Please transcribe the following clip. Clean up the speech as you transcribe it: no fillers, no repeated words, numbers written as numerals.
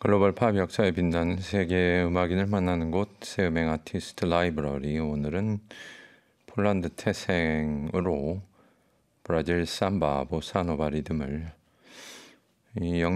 글로벌 팝 역사에 빛나는 세계 음악인을 만나는 곳 새음행 아티스트 라이브러리. 오늘은 폴란드 태생으로 브라질 삼바, 보사노바 리듬을